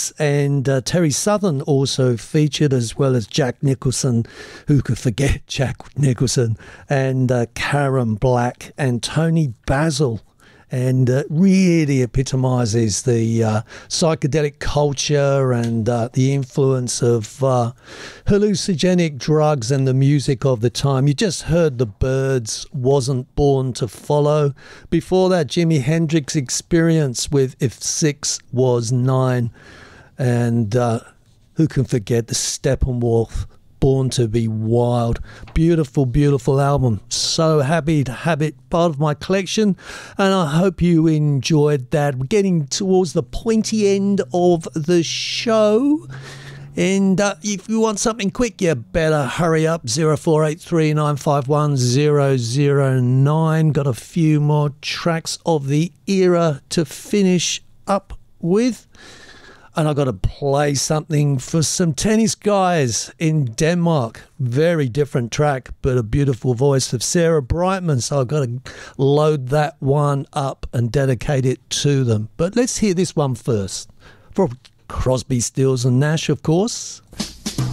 Hendrix and Terry Southern also featured, as well as Jack Nicholson. Who could forget Jack Nicholson? And Karen Black and Tony Basil. And really epitomises the psychedelic culture and the influence of hallucinogenic drugs and the music of the time. You just heard The Byrds, Wasn't Born to Follow. Before that, Jimi Hendrix Experience with If 6 Was 9. And who can forget the Steppenwolf, Born to Be Wild. Beautiful, beautiful album. So happy to have it part of my collection, and I hope you enjoyed that. We're getting towards the pointy end of the show, and if you want something quick, you better hurry up. 0483 951 009. Got a few more tracks of the era to finish up with. And I got to play something for some tennis guys in Denmark. Very different track, but a beautiful voice of Sarah Brightman. So I've got to load that one up and dedicate it to them. But let's hear this one first. For Crosby, Stills and Nash, of course.